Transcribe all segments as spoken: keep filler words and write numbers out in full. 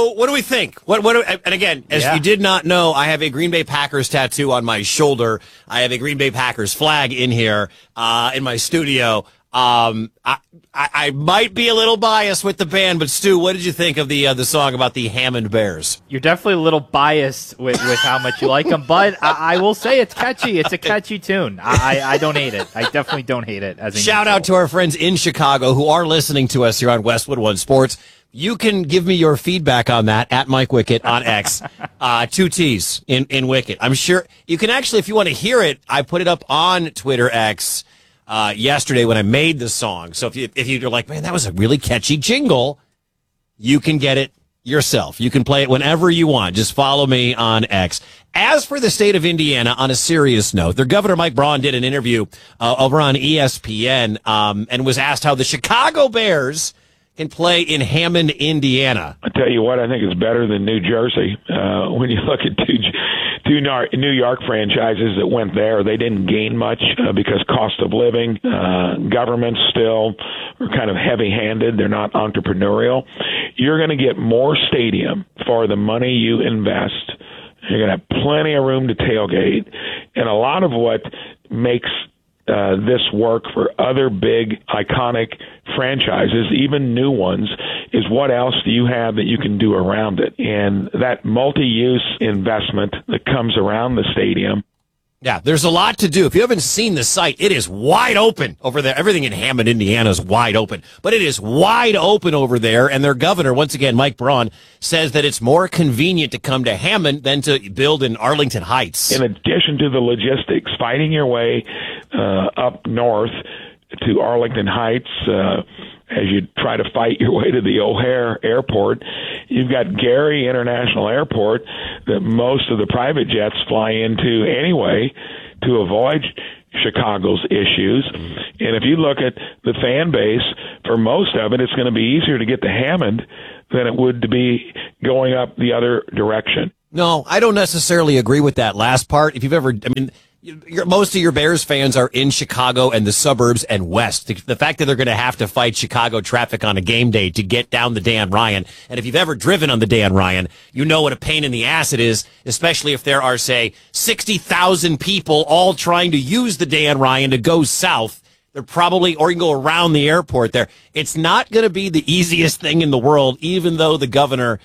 So, what do we think? What? What? Do, and again, as yeah. you did not know, I have a Green Bay Packers tattoo on my shoulder. I have a Green Bay Packers flag in here uh, in my studio. Um, I, I I might be a little biased with the band, but Stu, what did you think of the uh, the song about the Hammond Bears? You're definitely a little biased with, with how much you like them, but I, I will say it's catchy. It's a catchy tune. I, I, I don't hate it. I definitely don't hate it. As a Shout neutral. out to our friends in Chicago who are listening to us here on Westwood One Sports. You can give me your feedback on that at Mike Wickett on X. Uh, two T's in, in Wickett. I'm sure you can actually, if you want to hear it, I put it up on Twitter X uh, yesterday when I made the song. So if, you, if you're like, man, that was a really catchy jingle, you can get it yourself. You can play it whenever you want. Just follow me on X. As for the state of Indiana, on a serious note, their governor, Mike Braun, did an interview uh, over on E S P N um, and was asked how the Chicago Bears can play in Hammond, Indiana. I tell you what, I think it's better than New Jersey. Uh, when you look at two, two New York franchises that went there, they didn't gain much uh, because cost of living, uh, governments still are kind of heavy-handed. They're not entrepreneurial. You're going to get more stadium for the money you invest. You're going to have plenty of room to tailgate. And a lot of what makes Uh, this work for other big, iconic franchises, even new ones, is what else do you have that you can do around it? And that multi-use investment that comes around the stadium. Yeah, there's a lot to do. If you haven't seen the site, it is wide open over there. Everything in Hammond, Indiana is wide open. But it is wide open over there, and their governor, once again, Mike Braun, says that it's more convenient to come to Hammond than to build in Arlington Heights. In addition to the logistics, fighting your way uh, up north to Arlington Heights, uh, as you try to fight your way to the O'Hare Airport, you've got Gary International Airport that most of the private jets fly into anyway to avoid Chicago's issues. And if you look at the fan base, for most of it, it's going to be easier to get to Hammond than it would to be going up the other direction. No, I don't necessarily agree with that last part. If you've ever, I mean, You're, most of your Bears fans are in Chicago and the suburbs and west. The, the fact that they're going to have to fight Chicago traffic on a game day to get down the Dan Ryan, and if you've ever driven on the Dan Ryan, you know what a pain in the ass it is, especially if there are, say, sixty thousand people all trying to use the Dan Ryan to go south. They're probably, or you can go around the airport there. It's not going to be the easiest thing in the world, even though the governor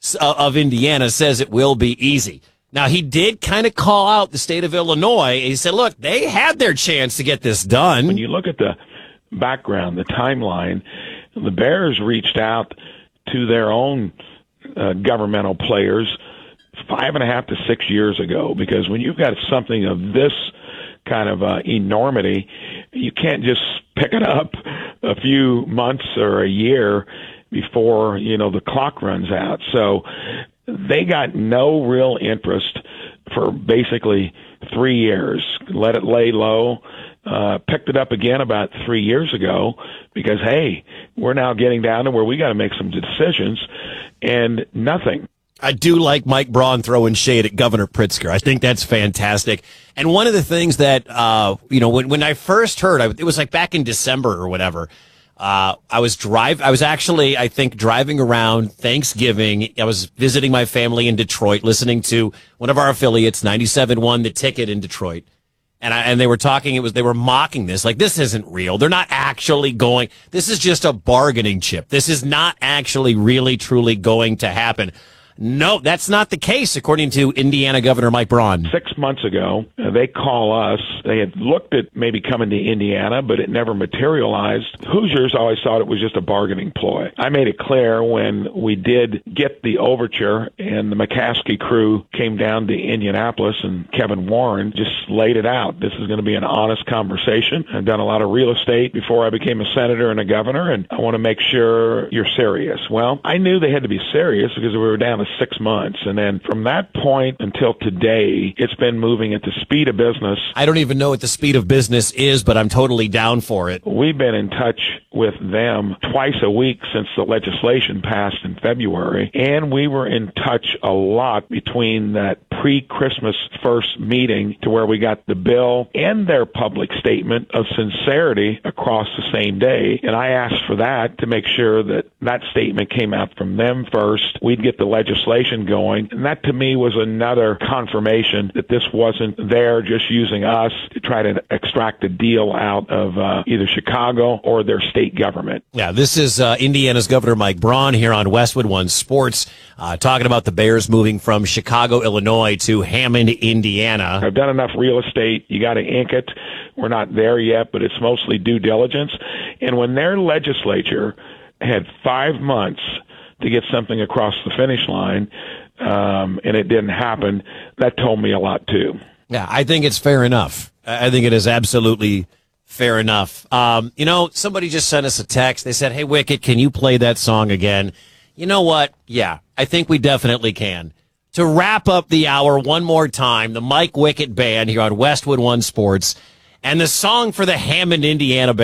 of Indiana says it will be easy. Now, he did kind of call out the state of Illinois. He said, look, they had their chance to get this done. When you look at the background, the timeline, the Bears reached out to their own uh, governmental players five and a half to six years ago, because when you've got something of this kind of uh, enormity, you can't just pick it up a few months or a year before, you know, the clock runs out. So they got no real interest for basically three years. Let it lay low. Uh, picked it up again about three years ago because, hey, we're now getting down to where we got to make some decisions, and nothing. I do like Mike Braun throwing shade at Governor Pritzker. I think that's fantastic. And one of the things that, uh, you know, when, when I first heard, I, it was like back in December or whatever, Uh, I was drive. I was actually, I think, driving around Thanksgiving. I was visiting my family in Detroit, listening to one of our affiliates, ninety-seven point one, The Ticket in Detroit, and I, and they were talking. It was they were mocking this, like this isn't real. They're not actually going. This is just a bargaining chip. This is not actually really truly going to happen. No, that's not the case, according to Indiana Governor Mike Braun. Six months ago, uh, they call us. They had looked at maybe coming to Indiana, but it never materialized. Hoosiers always thought it was just a bargaining ploy. I made it clear when we did get the overture and the McCaskey crew came down to Indianapolis, and Kevin Warren just laid it out. This is going to be an honest conversation. I've done a lot of real estate before I became a senator and a governor, and I want to make sure you're serious. Well, I knew they had to be serious because we were down to six months. And then from that point until today, it's been moving at the speed of business. I don't even know what the speed of business is, but I'm totally down for it. We've been in touch with them twice a week since the legislation passed in February, and we were in touch a lot between that pre-Christmas first meeting to where we got the bill and their public statement of sincerity across the same day. And I asked for that to make sure that that statement came out from them first. We'd get the legislation going. And that to me was another confirmation that this wasn't there just using us to try to extract a deal out of uh, either Chicago or their state government. Yeah, this is uh, Indiana's Governor Mike Braun here on Westwood One Sports, uh, talking about the Bears moving from Chicago, Illinois to Hammond, Indiana. I've done enough real estate. You got to ink it. We're not there yet, but it's mostly due diligence. And when their legislature had five months to get something across the finish line, um, and it didn't happen, that told me a lot too. Yeah, I think it's fair enough. I think it is absolutely fair enough. Um, you know, somebody just sent us a text. They said, hey, Wicket, can you play that song again? You know what? Yeah, I think we definitely can. To wrap up the hour one more time, the Mike Wicket Band here on Westwood One Sports, and the song for the Hammond, Indiana Bears.